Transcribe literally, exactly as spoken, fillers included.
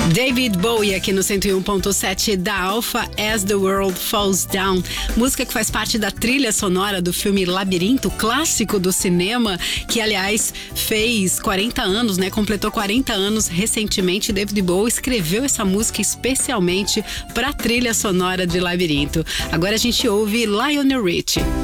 David Bowie aqui no cento e um ponto sete da Alpha, As the World Falls Down, música que faz parte da trilha sonora do filme Labirinto, clássico do cinema, que aliás fez quarenta anos, né? Completou quarenta anos recentemente. David Bowie escreveu essa música especialmente para a trilha sonora de Labirinto. Agora a gente ouve Lionel Richie.